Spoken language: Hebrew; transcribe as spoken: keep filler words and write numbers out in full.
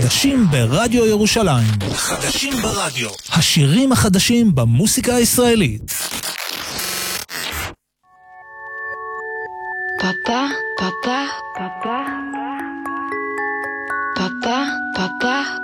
חדשים ברדיו ירושלים. חדשים ברדיו. השירים החדשים במוסיקה הישראלית. פאפה, פאפה, פאפה, פאפה, פאפה.